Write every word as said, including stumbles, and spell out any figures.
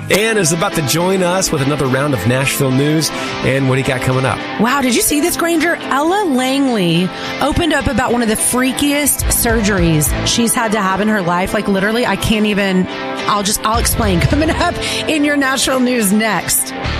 Ann is about to join us with another round of Nashville news. And what do you got coming up? Wow, did you see this, Granger? Ella Langley opened up about one of the freakiest surgeries she's had to have in her life. Like, literally, I can't even, I'll just, I'll explain. Coming up in your Nashville news next.